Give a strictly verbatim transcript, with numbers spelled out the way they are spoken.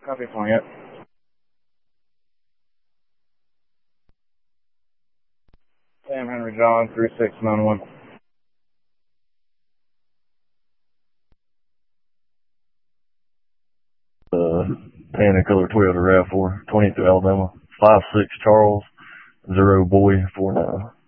Copy flying it. Sam Henry John, three six nine one. Uh, Tanner Color twelve to RAV four, twenty-two Alabama, five six Charles, zero Boy, four nine.